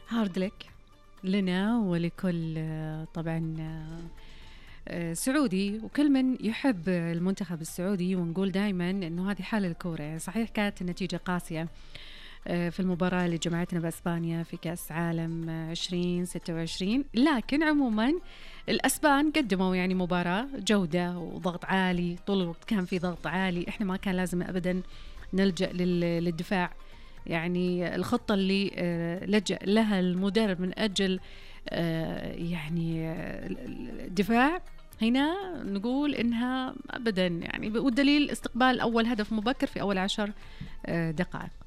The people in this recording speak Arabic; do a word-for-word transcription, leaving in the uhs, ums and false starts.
هارد لك لنا ولكل آه، طبعا آه، سعودي وكل من يحب المنتخب السعودي. ونقول دائما انه هذه حال الكوره. صحيح كانت النتيجه قاسيه آه، في المباراة اللي جمعتنا بأسبانيا في كأس عالم آه، عشرين ستة وعشرين، لكن عموما الأسبان قدموا يعني مباراة جودة وضغط عالي طول الوقت، كان في ضغط عالي. احنا ما كان لازم أبدا نلجأ لل- للدفاع. يعني الخطة اللي آه، لجأ لها المدرب من أجل آه، يعني آه، الدفاع هنا نقول إنها أبدا يعني، والدليل استقبال أول هدف مبكر في أول عشر آه، دقائق.